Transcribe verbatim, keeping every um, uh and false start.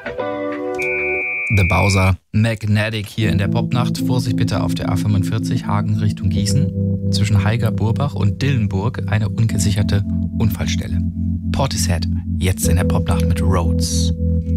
The Bowser, Magnetic hier in der Popnacht. Vorsicht bitte auf der A fünfundvierzig Hagen Richtung Gießen. Zwischen Haiger-Burbach und Dillenburg eine ungesicherte Unfallstelle. Portishead, jetzt in der Popnacht mit Rhodes.